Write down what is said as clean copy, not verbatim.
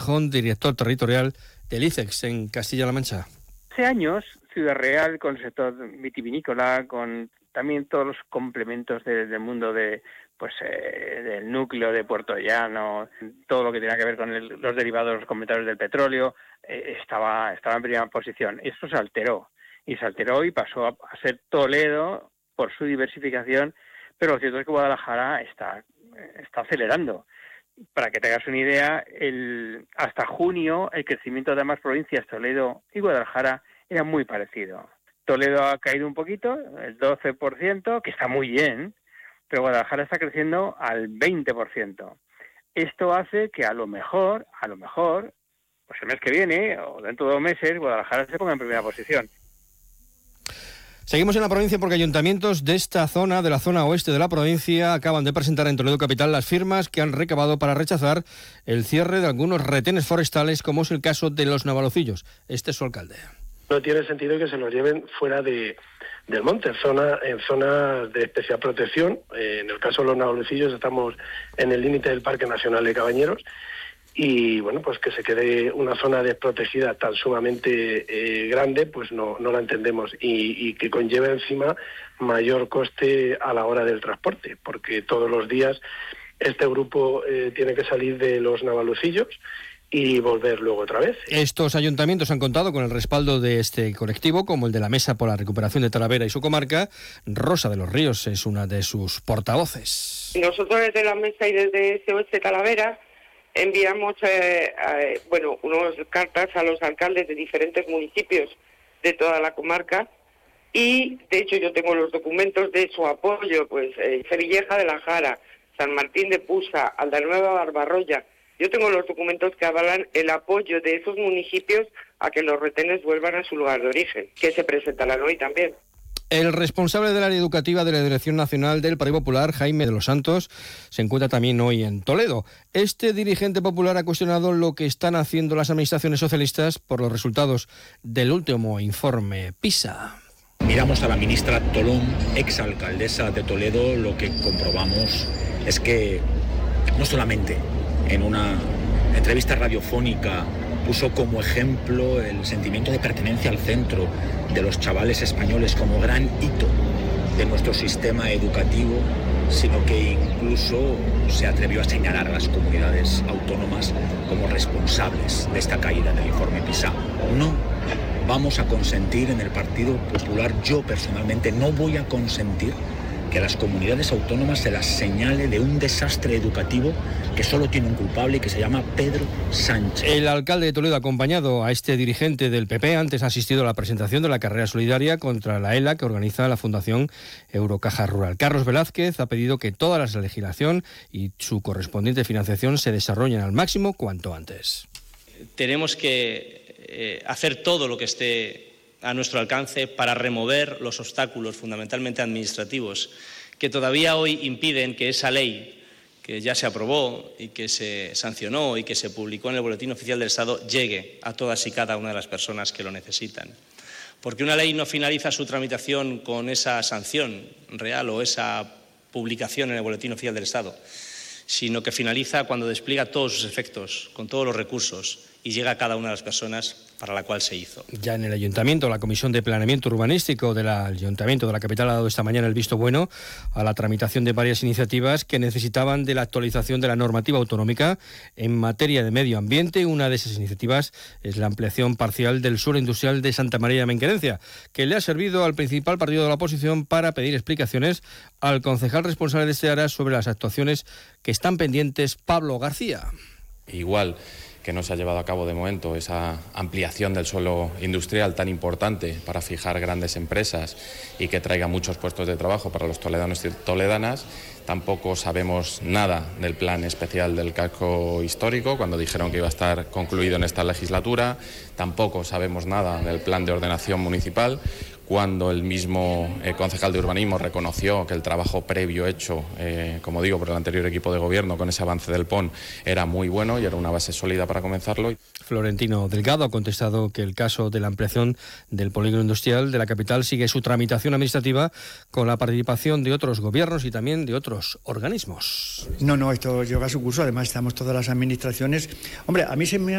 Gijón, director territorial del ICEX en Castilla-La Mancha. Hace años, Ciudad Real, con el sector vitivinícola, con también todos los complementos del mundo del núcleo de Puerto Llano, todo lo que tenía que ver con los derivados, los complementarios del petróleo, estaba en primera posición. Esto se alteró y pasó a ser Toledo por su diversificación, pero lo cierto es que Guadalajara está acelerando. Para que te hagas una idea, hasta junio el crecimiento de ambas provincias, Toledo y Guadalajara, era muy parecido. Toledo ha caído un poquito, el 12%, que está muy bien, pero Guadalajara está creciendo al 20%. Esto hace que a lo mejor, pues el mes que viene o dentro de 2 meses, Guadalajara se ponga en primera posición. Seguimos en la provincia porque ayuntamientos de esta zona, de la zona oeste de la provincia, acaban de presentar en Toledo Capital las firmas que han recabado para rechazar el cierre de algunos retenes forestales, como es el caso de los Navalocillos. Este es su alcalde. No tiene sentido que se los lleven fuera del monte, en zonas de especial protección. En el caso de los Navalocillos estamos en el límite del Parque Nacional de Cabañeros. Y bueno, pues que se quede una zona desprotegida tan sumamente grande, pues no la entendemos, y que conlleva encima mayor coste a la hora del transporte, porque todos los días este grupo tiene que salir de los Navalocillos y volver luego otra vez. Estos ayuntamientos han contado con el respaldo de este colectivo, como el de la Mesa por la Recuperación de Talavera y su comarca. Rosa de los Ríos es una de sus portavoces. Nosotros desde la Mesa y desde SOS Talavera enviamos unas cartas a los alcaldes de diferentes municipios de toda la comarca, y de hecho yo tengo los documentos de su apoyo, Sevilleja de la Jara, San Martín de Pusa, Aldanueva, Barbarroya. Yo tengo los documentos que avalan el apoyo de esos municipios a que los retenes vuelvan a su lugar de origen, que se presentarán hoy también. El responsable del área educativa de la Dirección Nacional del Partido Popular, Jaime de los Santos, se encuentra también hoy en Toledo. Este dirigente popular ha cuestionado lo que están haciendo las administraciones socialistas por los resultados del último informe PISA. Miramos a la ministra Tolón, exalcaldesa de Toledo, lo que comprobamos es que no solamente en una entrevista radiofónica puso como ejemplo el sentimiento de pertenencia al centro de los chavales españoles como gran hito de nuestro sistema educativo, sino que incluso se atrevió a señalar a las comunidades autónomas como responsables de esta caída del informe PISA. No vamos a consentir en el Partido Popular, yo personalmente no voy a consentir que a las comunidades autónomas se las señale de un desastre educativo que solo tiene un culpable y que se llama Pedro Sánchez. El alcalde de Toledo ha acompañado a este dirigente del PP. Antes ha asistido a la presentación de la carrera solidaria contra la ELA que organiza la Fundación Eurocaja Rural. Carlos Velázquez ha pedido que toda la legislación y su correspondiente financiación se desarrollen al máximo cuanto antes. Tenemos que hacer todo lo que esté a nuestro alcance para remover los obstáculos fundamentalmente administrativos que todavía hoy impiden que esa ley que ya se aprobó y que se sancionó y que se publicó en el Boletín Oficial del Estado llegue a todas y cada una de las personas que lo necesitan. Porque una ley no finaliza su tramitación con esa sanción real o esa publicación en el Boletín Oficial del Estado, sino que finaliza cuando despliega todos sus efectos, con todos los recursos, y llega a cada una de las personas para la cual se hizo. Ya en el Ayuntamiento, la Comisión de Planeamiento Urbanístico del Ayuntamiento de la capital ha dado esta mañana el visto bueno a la tramitación de varias iniciativas que necesitaban de la actualización de la normativa autonómica en materia de medio ambiente. Una de esas iniciativas es la ampliación parcial del suelo industrial de Santa María de Menquerencia, que le ha servido al principal partido de la oposición para pedir explicaciones al concejal responsable de este área sobre las actuaciones que están pendientes, Pablo García. Igual que no se ha llevado a cabo de momento esa ampliación del suelo industrial tan importante para fijar grandes empresas y que traiga muchos puestos de trabajo para los toledanos y toledanas. Tampoco sabemos nada del plan especial del casco histórico, cuando dijeron que iba a estar concluido en esta legislatura. Tampoco sabemos nada del plan de ordenación municipal, cuando el mismo concejal de urbanismo reconoció que el trabajo previo hecho, como digo, por el anterior equipo de gobierno con ese avance del PON era muy bueno y era una base sólida para comenzarlo. Florentino Delgado ha contestado que el caso de la ampliación del polígono industrial de la capital sigue su tramitación administrativa con la participación de otros gobiernos y también de otros organismos. No, esto lleva su curso. Además estamos todas las administraciones. Hombre, a mí se me